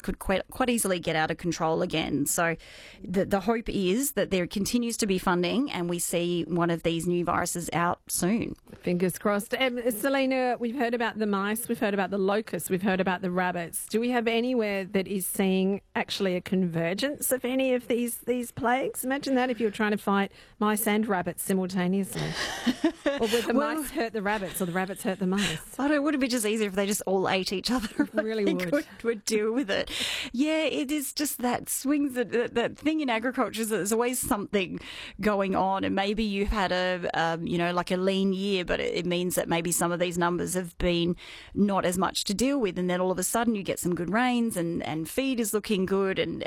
could quite easily get out of control again. So the hope is that there continues to be funding and we see one of these new viruses out soon. Fingers crossed. Selena, we've heard about the mice, we've heard about the locusts, we've heard about the rabbits. Do we have anywhere that is seeing actually a convergence of any of these plagues? Imagine that if you were trying to fight mice and rabbits simultaneously. Or would the mice hurt the rabbits or the rabbits hurt the mice? I don't, would it be just easier if they just all ate each other? It really would deal with it. Yeah, it is just that swings, that thing in agriculture is that there's always something going on, and maybe you've had like a lean year, but it means that maybe some of these numbers have been not as much to deal with, and then all of a sudden you get some good rains and feed is looking good and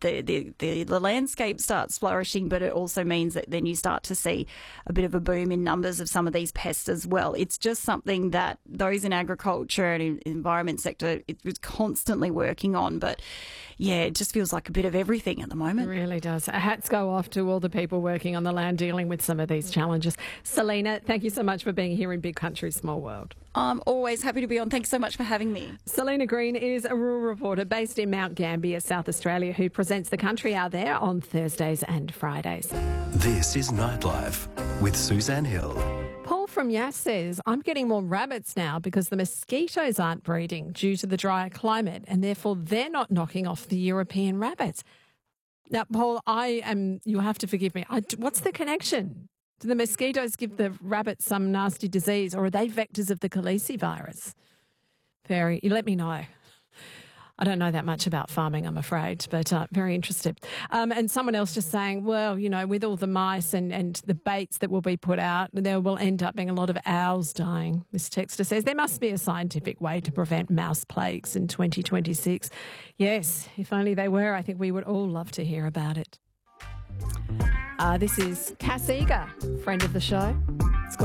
the landscape starts flourishing, but it also means that then you start to see a bit of a boom in numbers of some of these pests as well. It's just something that those in agriculture and in environment sector is constantly working on, but yeah, it just feels like a bit of everything at the moment. It really does. Hats go off to all the people working on the land dealing with some of these challenges. Selena, thank you so much for being here in Big Country, Small World. I'm always happy to be on. Thanks so much for having me. Selena Green is a rural reporter based in Mount Gambier, South Australia, who presents The Country Out There on Thursdays and Fridays. This is Nightlife with Suzanne Hill. Paul from Yass says, I'm getting more rabbits now because the mosquitoes aren't breeding due to the drier climate and therefore they're not knocking off the European rabbits. Now, Paul, you'll have to forgive me. What's the connection? Do the mosquitoes give the rabbits some nasty disease or are they vectors of the Khaleesi virus? You let me know. I don't know that much about farming, I'm afraid, but very interested. And someone else just saying, well, with all the mice and the baits that will be put out, there will end up being a lot of owls dying. This texter says there must be a scientific way to prevent mouse plagues in 2026. Yes, if only they were, I think we would all love to hear about it. This is Cass Eager, friend of the show.